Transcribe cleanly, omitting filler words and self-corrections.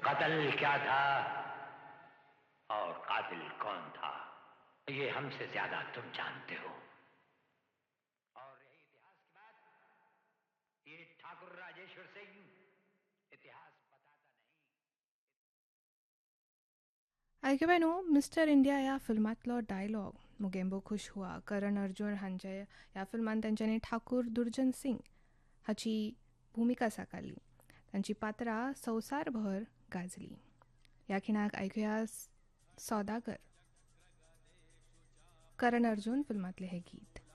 कत्ल क्या था और कातिल कौन था, ये हमसे ज्यादा तुम जानते हो। और रही इतिहास की बात, ये ठाकुर राजेश्वर सिंह इतिहास बताता नहीं। ऐकूया न्हू मिस्टर इंडिया या फिल्मांतलो डायलॉग मुगेंबो खुश हुआ करण अर्जुन हांचे ह्या फिल्मान तांच्यांनी ठाकूर दुर्जन सिंग हाची भुमिका साकारली. तांची पात्रां संवसारभर गाजली. ह्या खिणाक ऐकूया सौदागर करण अर्जुन फिल्मांतले हे गीत.